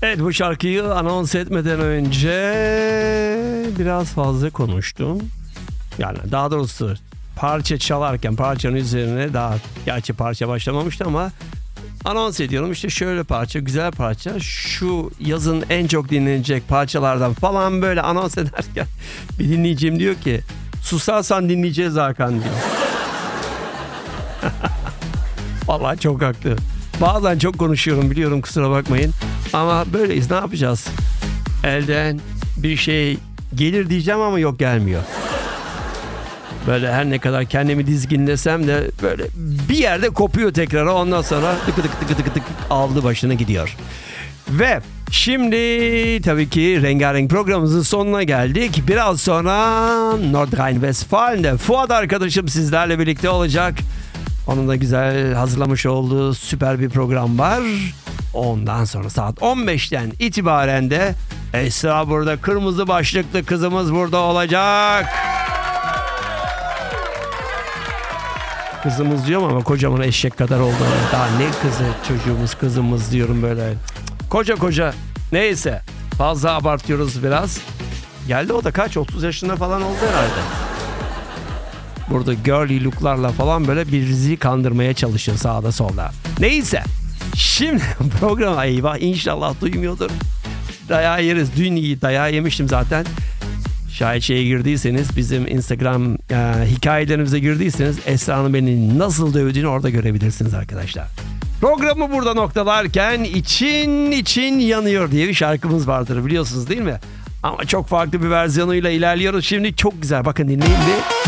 Evet, bu şarkıyı anons etmeden önce biraz fazla konuştum. Yani daha doğrusu parça çalarken parçanın üzerine daha gerçi parça başlamamıştı ama anons ediyorum. İşte şöyle parça, güzel parça, şu yazın en çok dinlenecek parçalardan falan böyle anons ederken bir dinleyicim diyor ki susarsan dinleyeceğiz Hakan diyor. Vallahi çok haklı. Bazen çok konuşuyorum biliyorum, kusura bakmayın. Ama böyleyiz, ne yapacağız? Elden bir şey gelir diyeceğim ama yok, gelmiyor. Böyle her ne kadar kendimi dizginlesem de böyle bir yerde kopuyor tekrar. Ondan sonra tık tık tık tık tık aldı başına gidiyor. Ve şimdi tabii ki rengarenk programımızın sonuna geldik. Biraz sonra Nordrhein-Westfalen'de Fuat arkadaşım sizlerle birlikte olacak. Onun da güzel hazırlamış olduğu süper bir program var. Ondan sonra saat 15'ten itibaren de Esra burada, kırmızı başlıklı kızımız burada olacak. Kızımız diyorum ama kocaman eşek kadar oldu. Daha ne kızı, çocuğumuz, kızımız diyorum böyle. Koca. Neyse, fazla abartıyoruz biraz. Geldi o da kaç, 30 yaşında falan oldu herhalde. Burada girly looklarla falan böyle bizi kandırmaya çalışıyor sağda solda. Neyse. Şimdi programa eyvah, inşallah duymuyordur. Dayağı yeriz. Dün iyi dayağı yemiştim zaten. Şayet şeye girdiyseniz, bizim Instagram hikayelerimize girdiyseniz Esra'nın beni nasıl dövdüğünü orada görebilirsiniz arkadaşlar. Programı burada noktalarken için yanıyor diye bir şarkımız vardır, biliyorsunuz değil mi? Ama çok farklı bir versiyonuyla ilerliyoruz. Şimdi çok güzel, bakın dinleyin bir.